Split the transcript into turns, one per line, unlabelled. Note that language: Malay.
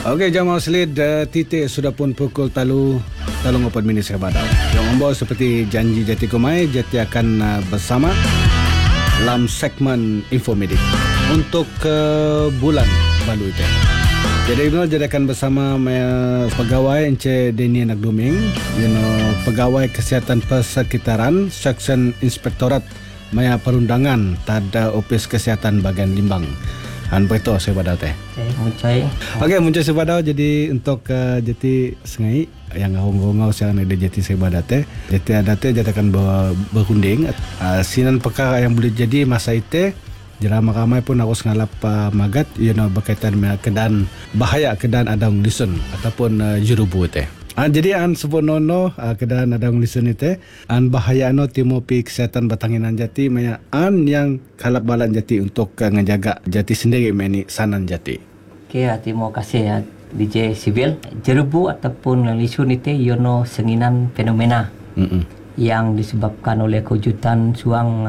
Okey, jam Auslid, titik sudah pun pukul talung 4 minit sebadau. Yang ombo seperti janji jati kumai, jati akan bersama dalam segmen Infomedik untuk bulan balu itu. Jadi jadi akan bersama pegawai Encik Deni Anak Duming, pegawai kesihatan persekitaran Section Inspektorat Maya Perundangan tada Opis Kesihatan bagian Limbang. Berito saya badau teh. Okey, muncul saya badau jadi untuk jati sengai yang ngau-ngau saya ada jati saya badau teh. Jati ada teh jati akan berunding sinan perkara yang boleh jadi masa itu jera ramai pun harus ngalap magat berkaitan dengan keadaan bahaya keadaan adang lisun ataupun jurubu teh. Jadi sebut nono keadaan adang lisun itu bahaya timo pi kesehatan batanginan jati maya yang kalap balan jati untuk ngejaga jati sendiri meni sanan jati.
Okey, terima kasih ya DJ Sibil. Jerubu ataupun lisun itu yono senginan fenomena yang disebabkan oleh kewujudan suang